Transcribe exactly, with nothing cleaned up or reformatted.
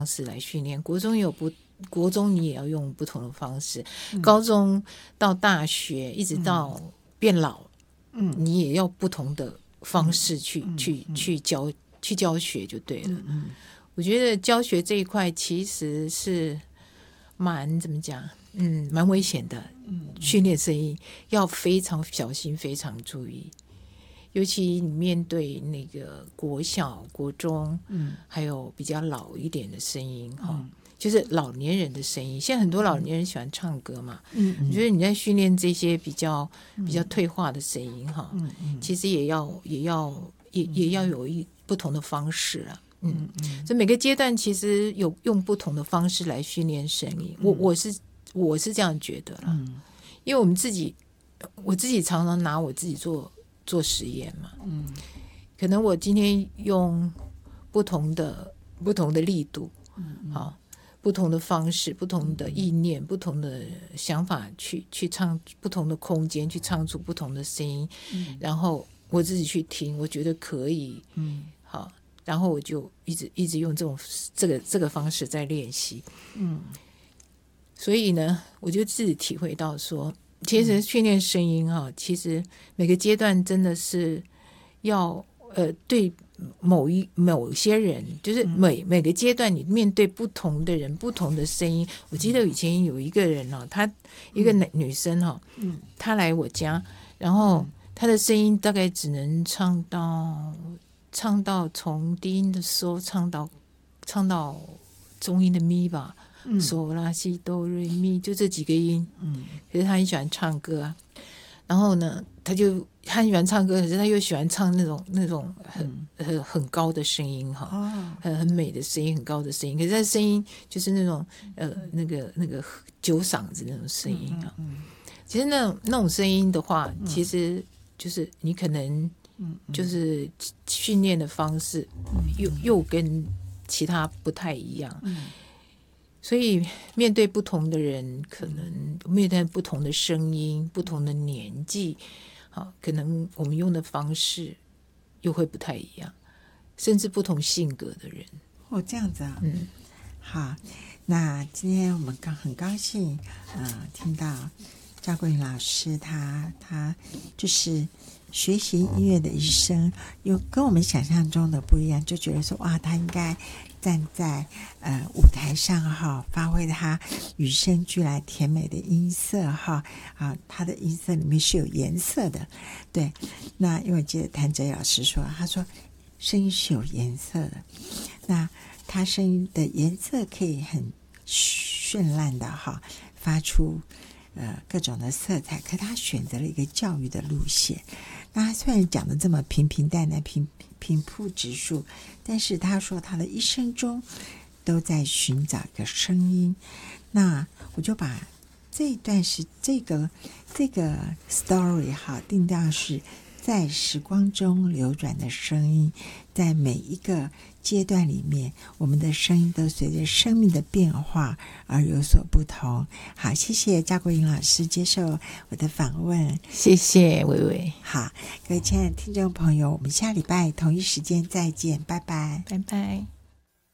式来训练，国中有不国中你也要用不同的方式，嗯、高中到大学一直到变老，嗯，你也要不同的方式去、嗯、去、嗯、去教去教学就对了。嗯嗯，我觉得教学这一块其实是蛮怎么讲，嗯，蛮危险的。嗯，训练声音要非常小心，非常注意。尤其你面对那个国小、国中，嗯，还有比较老一点的声音，哈、嗯，就是老年人的声音。现在很多老年人喜欢唱歌嘛，嗯，我觉得你在训练这些比较、嗯、比较退化的声音，哈，嗯嗯，其实也要也要也也要有一不同的方式啊。嗯嗯，所以每个阶段其实有用不同的方式来训练声音。我我是我是这样觉得啦，嗯，因为我们自己，我自己常常拿我自己做。做实验嘛，嗯，可能我今天用不同的不同的力度，嗯，好，不同的方式、不同的意念、嗯、不同的想法去去唱不同的空间，去唱出不同的声音，嗯，然后我自己去听，我觉得可以，嗯，好，然后我就一直一直用这种这个这个方式在练习，嗯，所以呢，我就自己体会到说。其实训练声音哈、啊，其实每个阶段真的是要呃对某一某些人，就是每每个阶段你面对不同的人、不同的声音。我记得以前有一个人哦，她一个女生哈、哦，嗯，她来我家，然后她的声音大概只能唱到唱到从低音的嗦唱到唱到中音的咪吧。索拉西哆瑞咪就这几个音，嗯，可是他很喜欢唱歌啊。然后呢，他就他很喜欢唱歌，可是他又喜欢唱那种那种很、嗯、很很高的声音哈，哦、很很美的声音，很高的声音。可是他声音就是那种呃那个那个酒嗓子那种声音啊。嗯嗯、其实那种那种声音的话，嗯、其实就是你可能就是训练的方式又、嗯、又跟其他不太一样。嗯，所以面对不同的人，可能面对不同的声音、不同的年纪，好，可能我们用的方式又会不太一样，甚至不同性格的人。 哦，这样子啊，嗯，好，那今天我们刚很高兴，呃，听到赵桂林老师他他就是学习音乐的一生，又跟我们想象中的不一样，就觉得说哇，他应该站在呃舞台上哈，发挥他与生俱来甜美的音色哈啊，他的音色里面是有颜色的，对。那因为我记得谭哲老师说，他说声音是有颜色的，那他声音的颜色可以很绚烂的哈，发出呃各种的色彩，可他选择了一个教育的路线。那他虽然讲的这么平平淡淡、平平铺直述，但是他说他的一生中都在寻找一个声音。那我就把这一段是这个这个 story 哈定调是在时光中流转的声音，在每一个阶段里面，我们的声音都随着生命的变化而有所不同。好，谢谢赵国营老师接受我的访问。 谢谢薇薇。 好，各位亲爱的听众朋友，我们下礼拜同一时间再见，拜拜， 拜拜。